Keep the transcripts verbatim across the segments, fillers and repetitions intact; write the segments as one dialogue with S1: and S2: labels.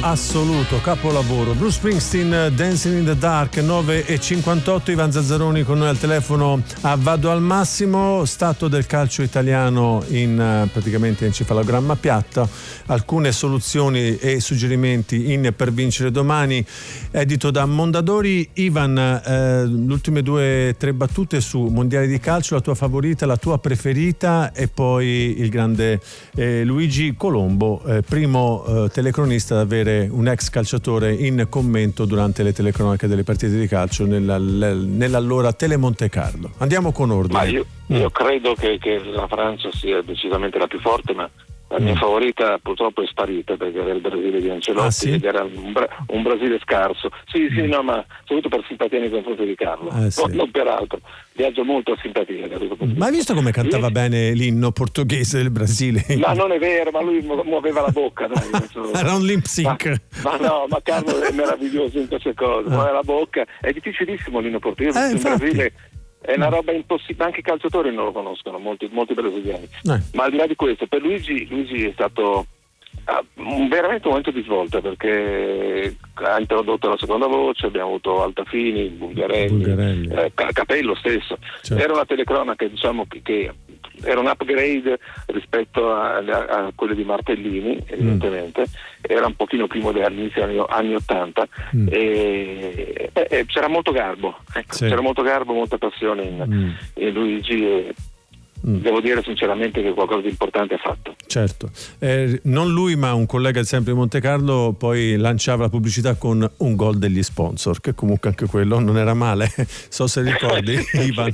S1: assoluto, capolavoro. Bruce Springsteen, Dancing in the Dark, nove e cinquantotto. Ivan Zazzaroni con noi al telefono a Vado al Massimo. Stato del calcio italiano in praticamente encefalogramma piatto, alcune soluzioni e suggerimenti in Per vincere domani, edito da Mondadori. Ivan, eh, le ultime due tre battute su mondiali di calcio, la tua favorita, la tua preferita, e poi il grande eh, Luigi Colombo, eh, primo eh, telecronista ad avere un ex calciatore in commento durante le telecronache delle partite di calcio nella, nell'allora Telemonte Carlo. Andiamo con ordine.
S2: Ma io, io mm. credo che, che la Francia sia decisamente la più forte, ma la mia mm. favorita purtroppo è sparita, perché era il Brasile di Ancelotti,
S1: ah, sì?
S2: ed era un, Bra- un Brasile scarso. Sì, sì, mm. no, ma soprattutto per simpatia nei confronti di Carlo,
S1: eh, sì.
S2: non, non per altro. Viaggio molto a simpatia.
S1: Ma hai visto come cantava
S2: sì.
S1: bene l'inno portoghese del Brasile?
S2: Ma non è vero, ma lui muoveva la bocca, dai.
S1: Era un lip sync.
S2: Ma, ma no, ma Carlo è meraviglioso in queste cose, muove la bocca, è difficilissimo l'inno portoghese,
S1: eh,
S2: in Brasile è una roba impossibile, anche i calciatori non lo conoscono, molti, molti brasiliani. Eh. Ma al di là di questo, per Luigi, Luigi è stato uh, un, veramente un momento di svolta, perché ha introdotto la seconda voce, abbiamo avuto Altafini, Bulgarelli, Bulgarelli. Eh, Capello stesso. Certo. Era una telecronaca, diciamo, che, che era un upgrade rispetto a, a, a quelle di Martellini, evidentemente. Mm. Era un pochino più moderno, inizio anni, anni ottanta, mm. e, e, e c'era molto garbo, ecco, sì. c'era molto garbo, molta passione in, mm. in Luigi, e mm. devo dire sinceramente che qualcosa di importante ha fatto.
S1: Certo, eh, non lui ma un collega sempre di Monte Carlo poi lanciava la pubblicità con un gol degli sponsor, che comunque anche quello non era male, so se ricordi Ivan.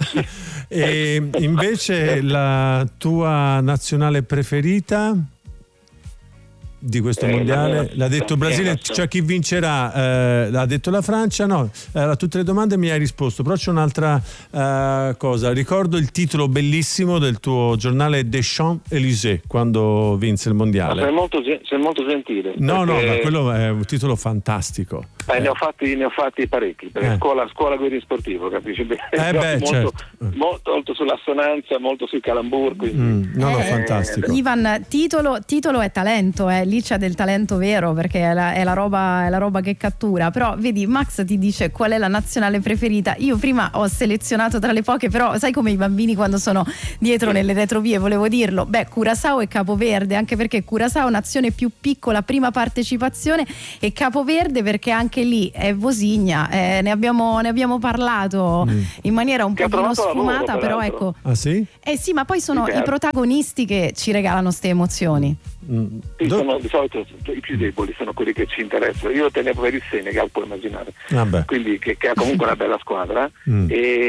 S1: E invece la tua nazionale preferita di questo eh, mondiale? L'ha detto Brasile, cioè chi vincerà, eh, l'ha detto la Francia, no, eh, a tutte le domande mi hai risposto, però c'è un'altra eh, cosa. Ricordo il titolo bellissimo del tuo giornale Des Champs-Élysées quando vinse il mondiale.
S2: Ma sei molto, sei molto gentile.
S1: No, perché... no, ma quello è un titolo fantastico.
S2: Eh, eh. Ne ho fatti, ne ho fatti parecchi, perché eh. scuola, scuola guida sportivo, capisci bene?
S1: Eh beh,
S2: molto,
S1: certo.
S2: molto, molto sull'assonanza, molto sui calambur, quindi...
S1: mm, no, no,
S3: eh,
S1: fantastico.
S3: Ivan, titolo, titolo è talento, eh. Lì c'è del talento vero, perché è la, è la roba è la roba che cattura. Però vedi, Max ti dice qual è la nazionale preferita. Io prima ho selezionato tra le poche, però sai come i bambini quando sono dietro nelle retrovie, volevo dirlo, beh, Curaçao e Capoverde, anche perché Curaçao nazione più piccola, prima partecipazione, e Capoverde perché anche lì è Vosigna, eh, ne abbiamo ne abbiamo parlato mm. in maniera un
S2: che
S3: pochino sfumata,
S2: lavoro,
S3: però ecco.
S1: Ah sì?
S3: Eh sì, ma poi sono
S2: sì,
S3: i protagonisti che ci regalano ste emozioni.
S1: Mm.
S2: Sì, sono, di solito i più deboli sono quelli che ci interessano. Io tenevo per il Senegal, puoi immaginare,
S1: ah
S2: quindi che, che ha comunque una bella squadra, mm.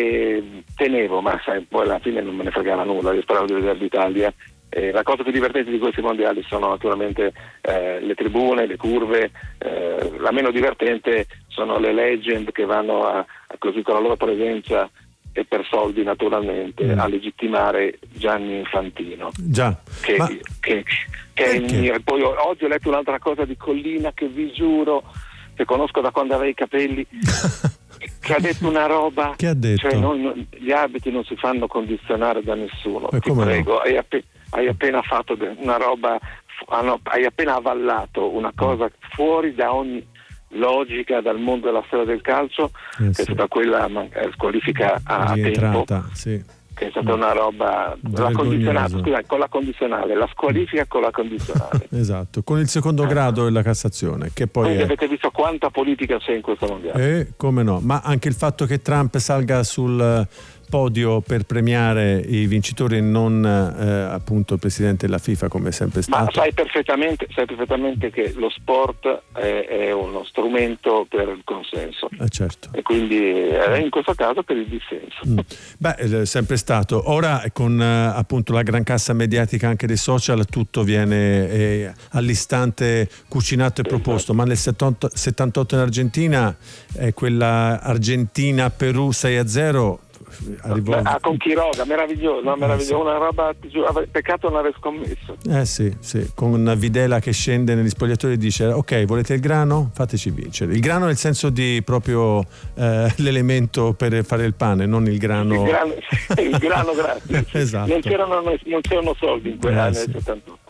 S2: e tenevo, ma sai, poi alla fine non me ne fregava nulla, io speravo di vedere l'Italia. Eh, la cosa più divertente di questi mondiali sono naturalmente eh, le tribune, le curve, eh, la meno divertente sono le legend che vanno a, a così con la loro presenza e per soldi naturalmente mm. a legittimare Gianni Infantino.
S1: Già.
S2: Che,
S1: ma...
S2: che, che è il, poi oggi ho letto un'altra cosa di Collina che vi giuro che conosco da quando aveva i capelli che ha detto una roba,
S1: che ha detto?
S2: Cioè non, non, gli arbitri non si fanno condizionare da nessuno,
S1: e
S2: ti prego,
S1: no?
S2: hai, appe, hai appena fatto una roba, no, hai appena avallato una cosa fuori da ogni logica dal mondo della storia del calcio,
S1: eh,
S2: che
S1: sì.
S2: è stata quella eh, squalifica a tempo,
S1: sì.
S2: che è stata una roba la condizionale, scusa, con la condizionale, la squalifica con la condizionale.
S1: Esatto, con il secondo grado e la Cassazione, che poi
S2: quindi
S1: è...
S2: avete visto quanta politica c'è in questo mondiale.
S1: Eh, come no, ma anche il fatto che Trump salga sul podio per premiare i vincitori e non eh, appunto il presidente della FIFA come è sempre stato.
S2: Ma sai perfettamente, sai perfettamente che lo sport è, è uno strumento per il consenso,
S1: eh, certo.
S2: E quindi eh, in questo caso per il dissenso.
S1: Mm. Beh, è sempre stato. Ora con eh, appunto la gran cassa mediatica anche dei social tutto viene eh, all'istante cucinato e proposto, esatto. Ma nel settantotto in Argentina è quella Argentina-Perù sei a zero. Arrivò...
S2: Ah, con Quiroga, meraviglioso, no, meraviglioso, una roba, peccato non aver scommesso.
S1: Eh sì, sì, con Videla che scende negli spogliatori e dice ok, volete il grano? Fateci vincere. Il grano nel senso di proprio eh, l'elemento per fare il pane, non il grano.
S2: Il grano, il grano gratis.
S1: Esatto.
S2: Non c'erano, non c'erano soldi in quegli
S1: eh,
S2: anni
S1: sì.
S2: del settantotto.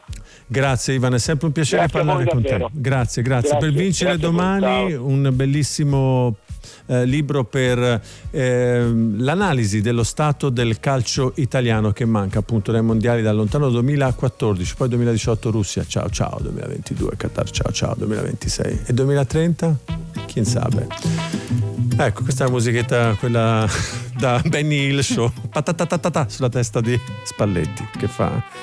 S1: Grazie Ivan, è sempre un piacere
S2: grazie
S1: parlare con
S2: davvero.
S1: te. Grazie, grazie,
S2: grazie
S1: per vincere
S2: grazie
S1: domani un bellissimo eh, libro per eh, l'analisi dello stato del calcio italiano che manca appunto dai mondiali dal lontano duemilaquattordici, poi duemiladiciotto Russia, ciao ciao, duemilaventidue Qatar, ciao ciao, duemilaventisei e duemilatrenta? Chi sa? Ecco, questa è la musichetta, quella da Benny Hill Show, patatatatata sulla testa di Spalletti che fa